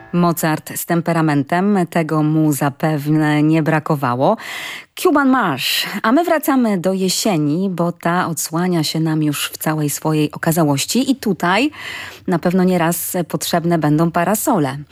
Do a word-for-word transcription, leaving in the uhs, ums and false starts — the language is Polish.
Mozart z temperamentem, tego mu zapewne nie brakowało. Cuban March, a my wracamy do jesieni, bo ta odsłania się nam już w całej swojej okazałości i tutaj na pewno nieraz potrzebne będą parasole.